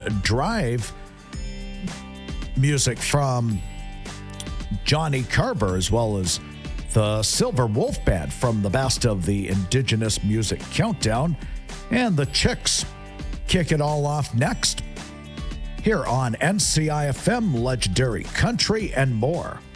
Drive music from Johnny Carver, as well as the Silver Wolf Band from the Best of the Indigenous Music Countdown. And the Chicks kick it all off next here on NCIFM, Legendary Country and More.